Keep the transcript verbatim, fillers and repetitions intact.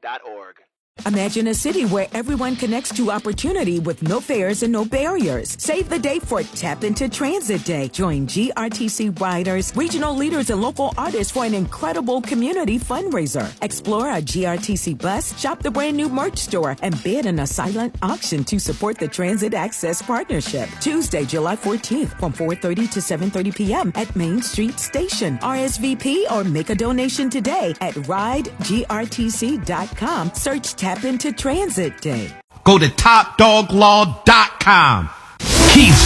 dot org. Imagine a city where everyone connects to opportunity with no fares and no barriers. Save the day for Tap Into Transit Day. Join G R T C riders, regional leaders, and local artists for an incredible community fundraiser. Explore a G R T C bus, shop the brand new merch store, and bid in a silent auction to support the Transit Access Partnership. Tuesday, July fourteenth from four thirty to seven thirty p.m. at Main Street Station. R S V P or make a donation today at ride G R T C dot com. Search Tap Into Transit Day. Go to top dog law dot com. Keith